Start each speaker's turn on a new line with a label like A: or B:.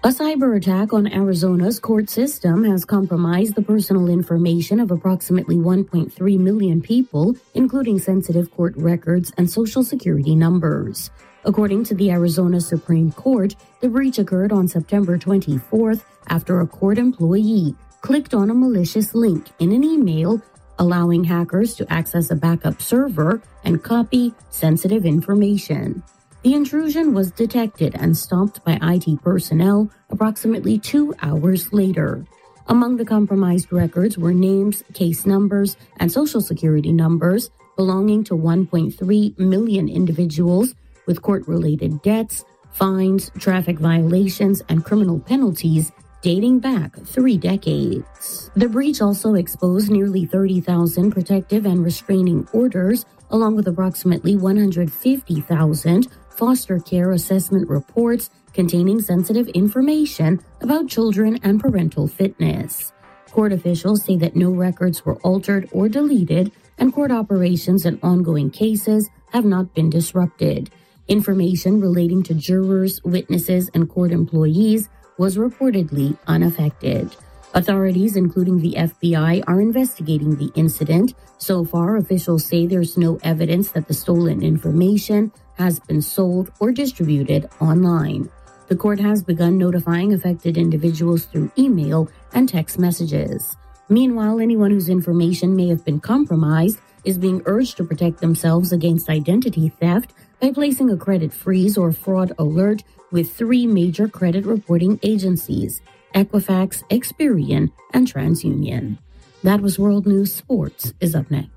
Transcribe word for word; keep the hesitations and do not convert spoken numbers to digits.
A: A cyber attack on Arizona's court system has compromised the personal information of approximately one point three million people, including sensitive court records and social security numbers. According to the Arizona Supreme Court, the breach occurred on September twenty-fourth after a court employee clicked on a malicious link in an email, allowing hackers to access a backup server and copy sensitive information. The intrusion was detected and stopped by I T personnel approximately two hours later. Among the compromised records were names, case numbers, and social security numbers belonging to one point three million individuals with court-related debts, fines, traffic violations, and criminal penalties dating back three decades. The breach also exposed nearly thirty thousand protective and restraining orders, along with approximately one hundred fifty thousand foster care assessment reports containing sensitive information about children and parental fitness. Court officials say that no records were altered or deleted, and court operations and ongoing cases have not been disrupted. Information relating to jurors, witnesses, and court employees was reportedly unaffected. Authorities, including the F B I, are investigating the incident. So far, officials say there's no evidence that the stolen information has been sold or distributed online. The court has begun notifying affected individuals through email and text messages. Meanwhile, anyone whose information may have been compromised is being urged to protect themselves against identity theft by placing a credit freeze or fraud alert with three major credit reporting agencies: Equifax, Experian, and TransUnion. That was World News. Sports is up next.